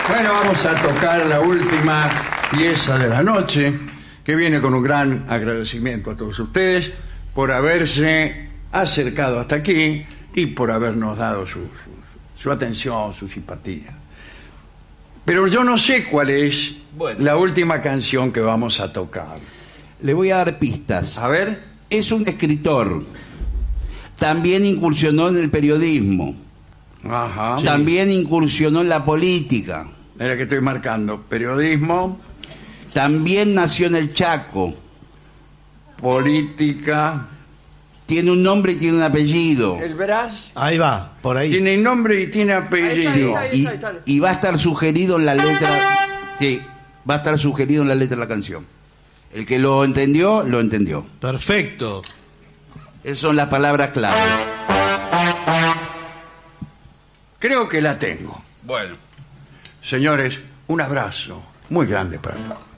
Bueno, vamos a tocar la última pieza de la noche, que viene con un gran agradecimiento a todos ustedes por haberse acercado hasta aquí y por habernos dado su atención, su simpatía. Pero yo no sé cuál es la última canción que vamos a tocar. Le voy a dar pistas. A ver. Es un escritor. También incursionó en el periodismo. Ajá. También incursionó en la política. Mira que estoy marcando. Periodismo. También nació en el Chaco. Política. Tiene un nombre y tiene un apellido. ¿El Brás? Ahí va, por ahí. Tiene nombre y tiene apellido. Sí, y va a estar sugerido en la letra. Sí, va a estar sugerido en la letra de la canción. El que lo entendió, lo entendió. Perfecto. Esas son las palabras clave. Creo que la tengo. Bueno. Señores, un abrazo muy grande para todos.